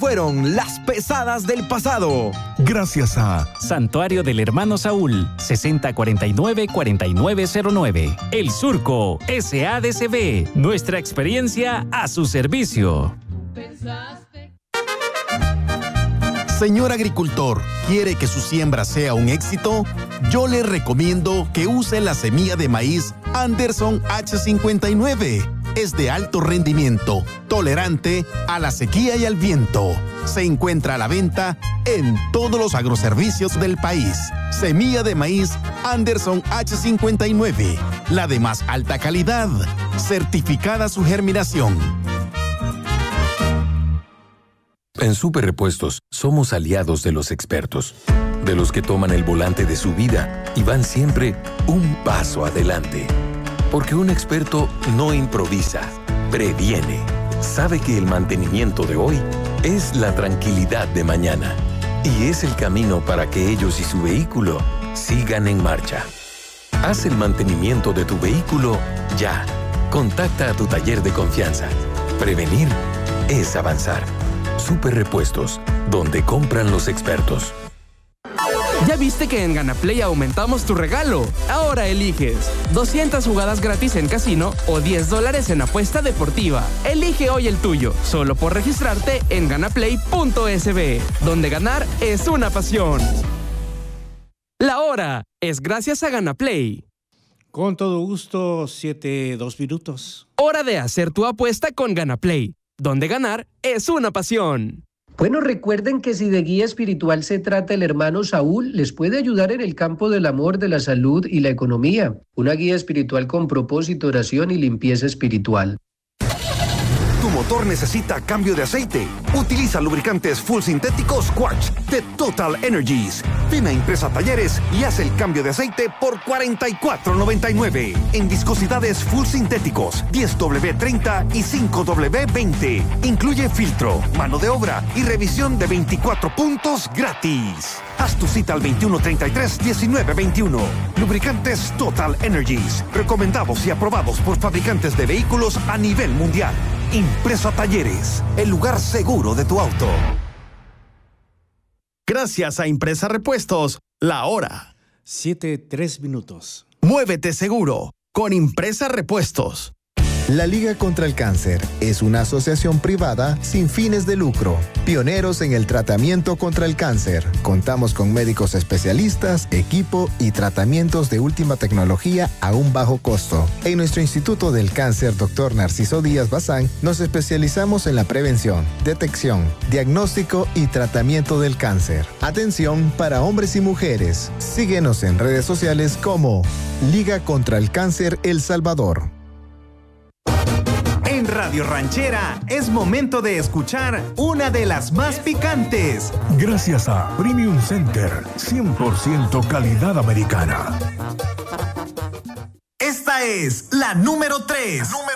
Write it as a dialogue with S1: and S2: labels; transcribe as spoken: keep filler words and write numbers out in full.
S1: fueron las pesadas del pasado.
S2: Gracias a
S3: Santuario del Hermano Saúl, sesenta cuarenta y nueve cuarenta y nueve cero nueve. El Surco, S A D C B. Nuestra experiencia a su servicio.
S4: Señor agricultor, ¿quiere que su siembra sea un éxito? Yo le recomiendo que use la semilla de maíz Anderson H cincuenta y nueve. Es de alto rendimiento, tolerante a la sequía y al viento. Se encuentra a la venta en todos los agroservicios del país. Semilla de maíz Anderson H cincuenta y nueve, la de más alta calidad, certificada su germinación.
S5: En Super Repuestos somos aliados de los expertos, de los que toman el volante de su vida y van siempre un paso adelante. Porque un experto no improvisa, previene. Sabe que el mantenimiento de hoy es la tranquilidad de mañana y es el camino para que ellos y su vehículo sigan en marcha. Haz el mantenimiento de tu vehículo ya. Contacta a tu taller de confianza. Prevenir es avanzar. Super Repuestos, donde compran los expertos.
S6: ¿Ya viste que en Ganaplay aumentamos tu regalo? Ahora eliges doscientas jugadas gratis en casino o diez dólares en apuesta deportiva. Elige hoy el tuyo, solo por registrarte en ganaplay punto es be, donde ganar es una pasión. La hora es gracias a Ganaplay.
S7: Con todo gusto, siete, dos minutos.
S6: Hora de hacer tu apuesta con Ganaplay, donde ganar es una pasión.
S8: Bueno, recuerden que si de guía espiritual se trata, el hermano Saúl les puede ayudar en el campo del amor, de la salud y la economía. Una guía espiritual con propósito, oración y limpieza espiritual.
S9: Tu motor necesita cambio de aceite. Utiliza lubricantes full sintéticos Quartz de Total Energies. Ven a Impresa Talleres y haz el cambio de aceite por cuarenta y cuatro noventa y nueve. En viscosidades full sintéticos diez doble treinta y cinco doble veinte. Incluye filtro, mano de obra y revisión de veinticuatro puntos gratis. Haz tu cita al veintiuno treinta y tres diecinueve veintiuno. Lubricantes Total Energies. Recomendados y aprobados por fabricantes de vehículos a nivel mundial. Impresa Talleres, el lugar seguro de tu auto.
S4: Gracias a Impresa Repuestos, la hora.
S7: Siete, tres minutos.
S4: Muévete seguro con Impresa Repuestos.
S10: La Liga contra el Cáncer es una asociación privada sin fines de lucro, pioneros en el tratamiento contra el cáncer. Contamos con médicos especialistas, equipo y tratamientos de última tecnología a un bajo costo. En nuestro Instituto del Cáncer, doctor Narciso Díaz Bazán, nos especializamos en la prevención, detección, diagnóstico y tratamiento del cáncer. Atención para hombres y mujeres. Síguenos en redes sociales como Liga contra el Cáncer El Salvador.
S11: En Radio Ranchera es momento de escuchar una de las más picantes.
S2: Gracias a Premium Center, cien por ciento calidad americana.
S11: Esta es la número tres.